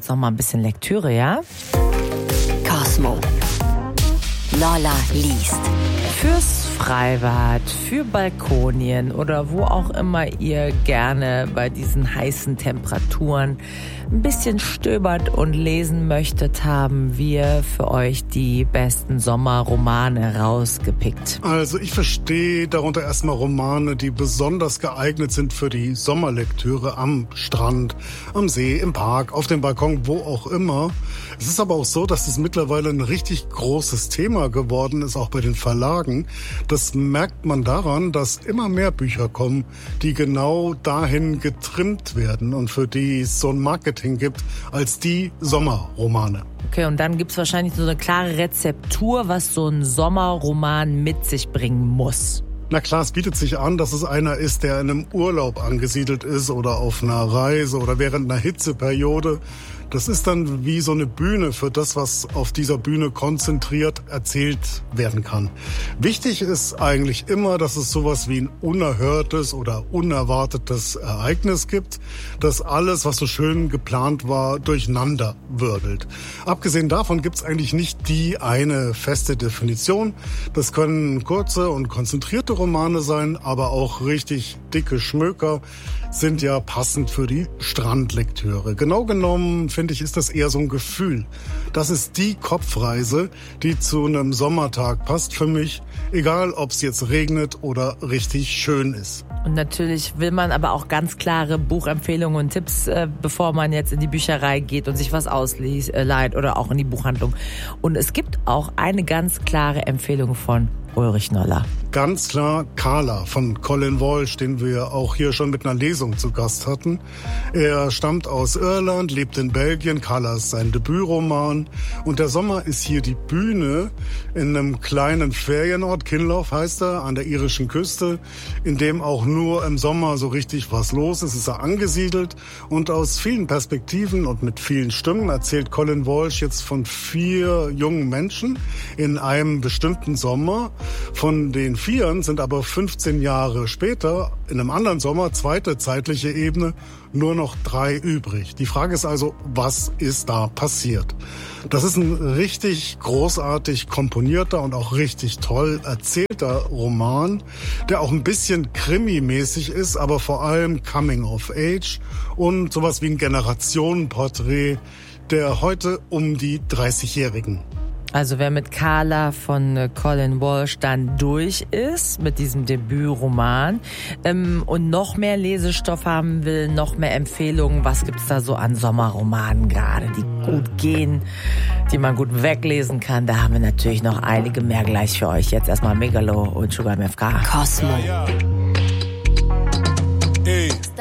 jetzt noch mal ein bisschen Lektüre, ja? Cosmo. Lolla liest. Fürs Freibad, für Balkonien oder wo auch immer ihr gerne bei diesen heißen Temperaturen ein bisschen stöbert und lesen möchtet, haben wir für euch die besten Sommerromane rausgepickt. Also ich verstehe darunter erstmal Romane, die besonders geeignet sind für die Sommerlektüre am Strand, am See, im Park, auf dem Balkon, wo auch immer. Es ist aber auch so, dass es mittlerweile ein richtig großes Thema geworden ist, auch bei den Verlagen. Das merkt man daran, dass immer mehr Bücher kommen, die genau dahin getrimmt werden und für die es so ein Marketing gibt als die Sommerromane. Okay, und dann gibt's wahrscheinlich so eine klare Rezeptur, was so ein Sommerroman mit sich bringen muss. Na klar, es bietet sich an, dass es einer ist, der in einem Urlaub angesiedelt ist oder auf einer Reise oder während einer Hitzeperiode. Das ist dann wie so eine Bühne für das, was auf dieser Bühne konzentriert erzählt werden kann. Wichtig ist eigentlich immer, dass es sowas wie ein unerhörtes oder unerwartetes Ereignis gibt, dass alles, was so schön geplant war, durcheinander wirbelt. Abgesehen davon gibt es eigentlich nicht die eine feste Definition. Das können kurze und konzentrierte Romane sein, aber auch richtig dicke Schmöker sind ja passend für die Strandlektüre. Genau genommen, finde ich, ist das eher so ein Gefühl. Das ist die Kopfreise, die zu einem Sommertag passt für mich, egal ob es jetzt regnet oder richtig schön ist. Und natürlich will man aber auch ganz klare Buchempfehlungen und Tipps, bevor man jetzt in die Bücherei geht und sich was ausleiht oder auch in die Buchhandlung. Und es gibt auch eine ganz klare Empfehlung von Ulrich Noller. Ganz klar Carla von Colin Walsh, den wir auch hier schon mit einer Lesung zu Gast hatten. Er stammt aus Irland, lebt in Belgien. Carla ist sein Debütroman. Und der Sommer ist hier die Bühne in einem kleinen Ferienort, Kinlough heißt er, an der irischen Küste, in dem auch nur im Sommer so richtig was los ist. Ist er angesiedelt und aus vielen Perspektiven und mit vielen Stimmen erzählt Colin Walsh jetzt von 4 jungen Menschen in einem bestimmten Sommer. Von den 4 sind aber 15 Jahre später, in einem anderen Sommer, zweite zeitliche Ebene, nur noch 3 übrig. Die Frage ist also, was ist da passiert? Das ist ein richtig großartig komponierter und auch richtig toll erzählter Roman, der auch ein bisschen Krimi-mäßig ist, aber vor allem Coming of Age und sowas wie ein Generationenporträt der heute um die 30-Jährigen. Also wer mit Carla von Colin Walsh dann durch ist, mit diesem Debütroman und noch mehr Lesestoff haben will, noch mehr Empfehlungen, was gibt's da so an Sommerromanen gerade, die gut gehen, die man gut weglesen kann, da haben wir natürlich noch einige mehr gleich für euch. Jetzt erstmal Megalo und Sugar MFK. Cosmo.